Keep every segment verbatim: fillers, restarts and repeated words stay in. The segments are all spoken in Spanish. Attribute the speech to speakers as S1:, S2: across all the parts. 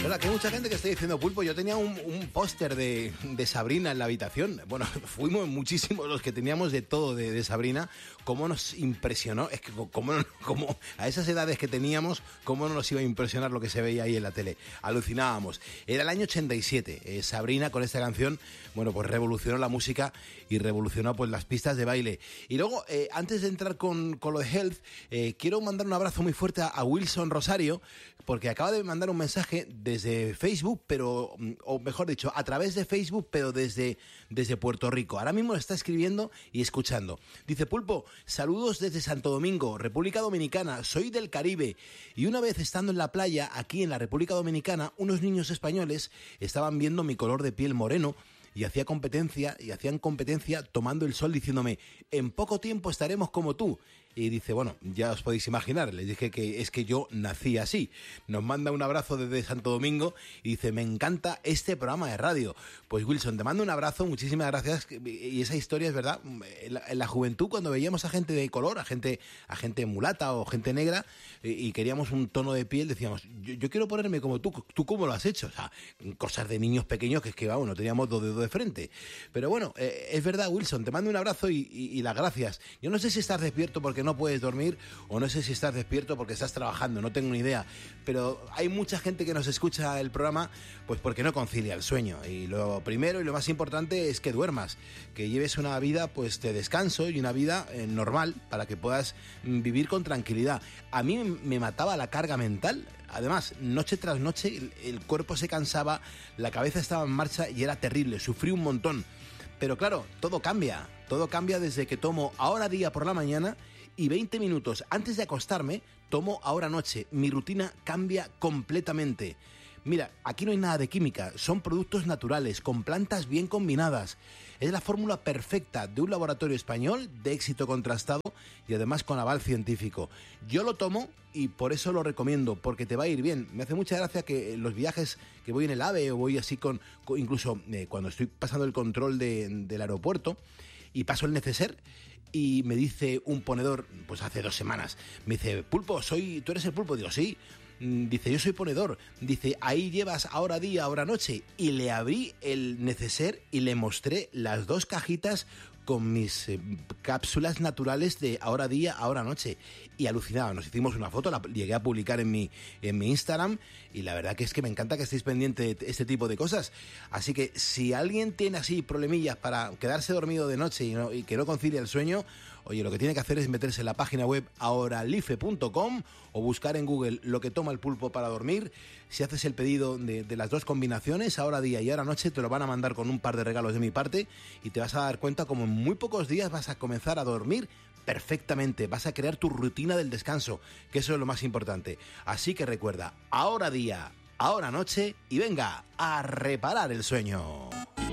S1: Verdad que hay mucha gente que está diciendo, Pulpo, yo tenía un, un póster de, de Sabrina en la habitación. Bueno, fuimos muchísimos los que teníamos de todo de, de Sabrina. Cómo nos impresionó, es que cómo, cómo a esas edades que teníamos, cómo no nos iba a impresionar lo que se veía ahí en la tele. Alucinábamos. Era el año ochenta y siete. Eh, Sabrina con esta canción, bueno, pues revolucionó la música y revolucionó pues las pistas de baile. Y luego, eh, antes de entrar con, con lo de Health, eh, quiero mandar un abrazo muy fuerte a, a Wilson Rosario, porque acaba de mandar un mensaje desde Facebook, pero, o mejor dicho, a través de Facebook, pero desde, desde Puerto Rico. Ahora mismo está escribiendo y escuchando. Dice, Pulpo, saludos desde Santo Domingo, República Dominicana, soy del Caribe. Y una vez estando en la playa, aquí en la República Dominicana, unos niños españoles estaban viendo mi color de piel moreno y hacía competencia, y hacían competencia tomando el sol diciéndome, en poco tiempo estaremos como tú. Y dice, bueno, ya os podéis imaginar, les dije que es que yo nací así. Nos manda un abrazo desde Santo Domingo y dice, me encanta este programa de radio. Pues Wilson, te mando un abrazo, muchísimas gracias. Y esa historia es verdad, en la, en la juventud cuando veíamos a gente de color, a gente, a gente mulata o gente negra, y, y queríamos un tono de piel, decíamos, yo, yo quiero ponerme como tú, ¿tú cómo lo has hecho? O sea, cosas de niños pequeños que es que, vamos, no teníamos dos dedos de frente. Pero bueno, eh, es verdad, Wilson, te mando un abrazo y, y, y las gracias. Yo no sé si estás despierto porque no puedes dormir, o no sé si estás despierto porque estás trabajando, no tengo ni idea, pero hay mucha gente que nos escucha el programa pues porque no concilia el sueño, y lo primero y lo más importante es que duermas, que lleves una vida pues de descanso y una vida eh, normal para que puedas mm, vivir con tranquilidad. A mí me mataba la carga mental. Además, noche tras noche el, el cuerpo se cansaba, la cabeza estaba en marcha y era terrible, sufrí un montón. Pero claro, todo cambia, todo cambia desde que tomo Ahora Día por la mañana y veinte minutos antes de acostarme tomo Ahora Noche. Mi rutina cambia completamente. Mira, aquí no hay nada de química, son productos naturales, con plantas bien combinadas. Es la fórmula perfecta de un laboratorio español de éxito contrastado y además con aval científico. Yo lo tomo y por eso lo recomiendo, porque te va a ir bien. Me hace mucha gracia que los viajes que voy en el AVE o voy así con, con incluso eh, cuando estoy pasando el control de, del aeropuerto y paso el neceser, y me dice un ponedor, pues hace dos semanas, me dice, Pulpo, soy, ¿tú eres el Pulpo? Digo, sí. Dice, yo soy ponedor. Dice, ahí llevas Ahora Día, Ahora Noche. Y le abrí el neceser y le mostré las dos cajitas con mis eh, cápsulas naturales de Ahora Día, Ahora Noche. Y alucinaba, nos hicimos una foto, la llegué a publicar en mi, en mi Instagram, y la verdad que es que me encanta que estéis pendientes de este tipo de cosas. Así que si alguien tiene así problemillas para quedarse dormido de noche y, no, y que no concilia el sueño, oye, lo que tiene que hacer es meterse en la página web ahoralife punto com o buscar en Google lo que toma el pulpo para dormir. Si haces el pedido de, de las dos combinaciones, Ahora Día y Ahora Noche, te lo van a mandar con un par de regalos de mi parte, y te vas a dar cuenta como en muy pocos días vas a comenzar a dormir perfectamente, vas a crear tu rutina del descanso, que eso es lo más importante. Así que recuerda, Ahora Día, Ahora Noche, y venga a reparar el sueño.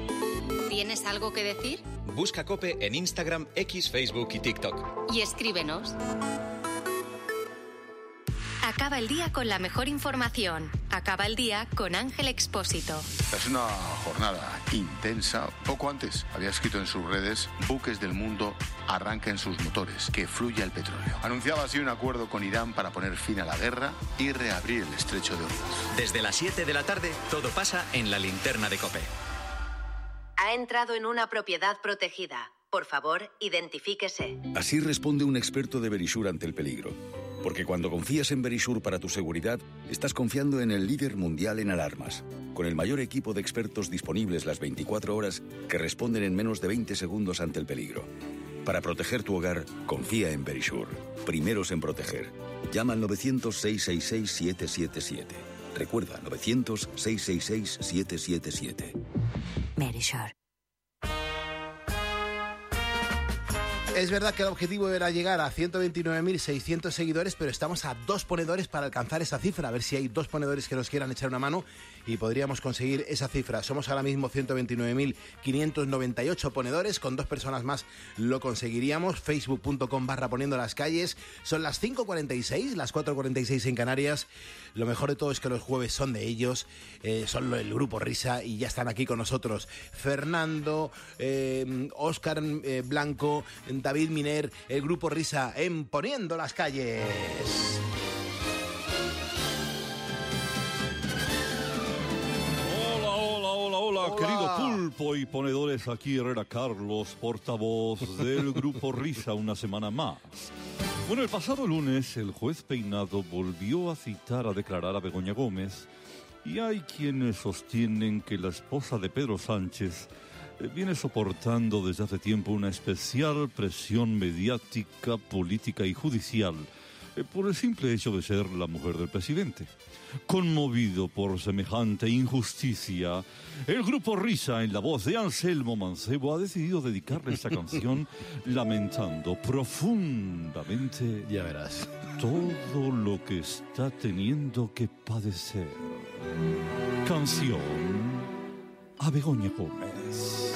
S2: ¿Tienes algo que decir?
S3: Busca COPE en Instagram, X, Facebook y TikTok.
S2: Y escríbenos. Acaba el día con la mejor información. Acaba el día con Ángel Expósito.
S4: Es una jornada intensa. Poco antes había escrito en sus redes, buques del mundo arranquen sus motores, que fluya el petróleo. Anunciaba así un acuerdo con Irán para poner fin a la guerra y reabrir el estrecho de Hormuz.
S3: Desde las siete de la tarde, todo pasa en la linterna de COPE.
S2: Ha entrado en una propiedad protegida. Por favor, identifíquese.
S5: Así responde un experto de Verisure ante el peligro. Porque cuando confías en Verisure para tu seguridad, estás confiando en el líder mundial en alarmas, con el mayor equipo de expertos disponibles las veinticuatro horas que responden en menos de veinte segundos ante el peligro. Para proteger tu hogar, confía en Verisure. Primeros en proteger. Llama al novecientos, seiscientos sesenta y seis, siete siete siete. Recuerda, novecientos, seiscientos sesenta y seis, siete siete siete.
S2: Verisure.
S1: Es verdad que el objetivo era llegar a ciento veintinueve mil seiscientos seguidores, pero estamos a dos ponedores para alcanzar esa cifra. A ver si hay dos ponedores que nos quieran echar una mano y podríamos conseguir esa cifra. Somos ahora mismo ciento veintinueve mil quinientos noventa y ocho ponedores, con dos personas más lo conseguiríamos. Facebook punto com barra poniendo las calles. Son las cinco cuarenta y seis, las cuatro cuarenta y seis en Canarias. Lo mejor de todo es que los jueves son de ellos, eh, son el Grupo Risa, y ya están aquí con nosotros Fernando, eh, Óscar eh, Blanco, David Miner, el Grupo Risa en Poniendo las Calles.
S6: Hola, querido pulpo y ponedores, aquí Herrera Carlos, portavoz del Grupo Risa, una semana más. Bueno, el pasado lunes el juez Peinado volvió a citar a declarar a Begoña Gómez y hay quienes sostienen que la esposa de Pedro Sánchez eh, viene soportando desde hace tiempo una especial presión mediática, política y judicial eh, por el simple hecho de ser la mujer del presidente. Conmovido por semejante injusticia, el Grupo Risa, en la voz de Anselmo Mancebo, ha decidido dedicarle esta canción lamentando profundamente,
S1: ya verás,
S6: todo lo que está teniendo que padecer. Canción a Begoña Gómez.